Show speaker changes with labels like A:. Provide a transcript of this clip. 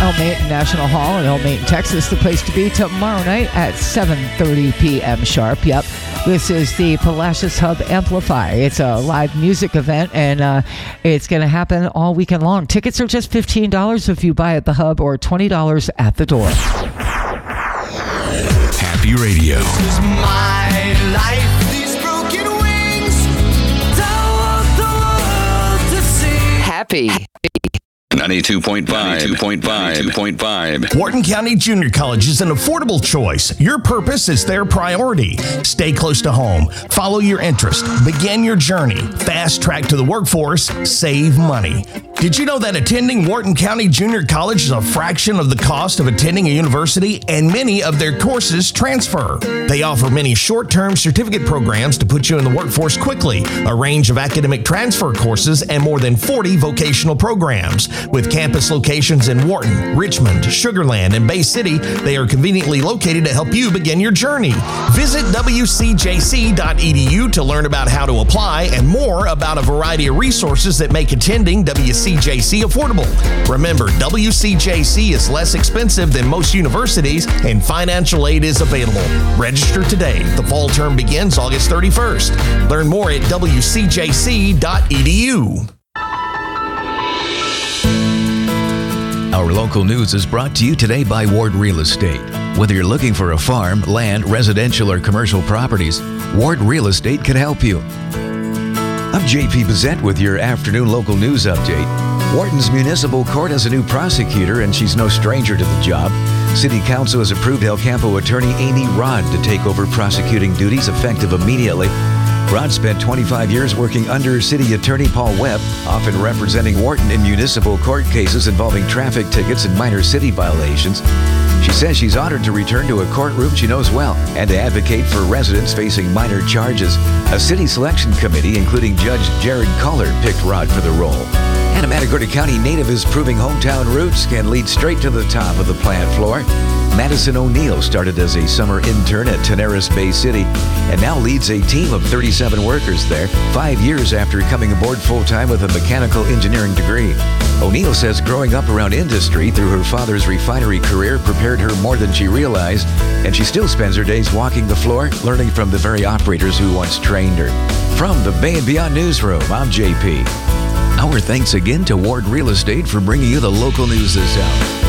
A: Elmate National Hall in Elmate, Texas, the place to be tomorrow night at 7:30 p.m. sharp. Yep, this is the Palacios Hub Amplify. It's a live music event, and it's going to happen all weekend long. Tickets are just $15 if you buy at the Hub, or $20 at the door.
B: Happy Radio.
C: This is my life. These broken wings, don't want the world to see.
A: Happy.
B: 92.5.
D: Wharton County Junior College is an affordable choice. Your purpose is their priority. Stay close to home. Follow your interest. Begin your journey. Fast track to the workforce. Save money. Did you know that attending Wharton County Junior College is a fraction of the cost of attending a university, and many of their courses transfer? They offer many short-term certificate programs to put you in the workforce quickly, a range of academic transfer courses, and more than 40 vocational programs. With campus locations in Wharton, Richmond, Sugar Land, and Bay City, they are conveniently located to help you begin your journey. Visit wcjc.edu to learn about how to apply and more about a variety of resources that make attending WCJC affordable. Remember, WCJC is less expensive than most universities, and financial aid is available. Register today. The fall term begins August 31st. Learn more at wcjc.edu.
E: Our local news is brought to you today by Ward Real Estate. Whether you're looking for a farm, land, residential, or commercial properties, Ward Real Estate can help you. I'm JP Bezette with your afternoon local news update. Wharton's Municipal Court has a new prosecutor, and she's no stranger to the job. City Council has approved El Campo attorney Amy Rod to take over prosecuting duties effective immediately. Rod spent 25 years working under City Attorney Paul Webb, often representing Wharton in municipal court cases involving traffic tickets and minor city violations. She says she's honored to return to a courtroom she knows well and to advocate for residents facing minor charges. A city selection committee, including Judge Jared Collard, picked Rod for the role. And a Matagorda County native is proving hometown roots can lead straight to the top of the plant floor. Madison O'Neill started as a summer intern at Tenaris Bay City and now leads a team of 37 workers there, 5 years after coming aboard full-time with a mechanical engineering degree. O'Neill says growing up around industry through her father's refinery career prepared her more than she realized, and she still spends her days walking the floor, learning from the very operators who once trained her. From the Bay and Beyond Newsroom, I'm JP. Our thanks again to Ward Real Estate for bringing you the local news this hour.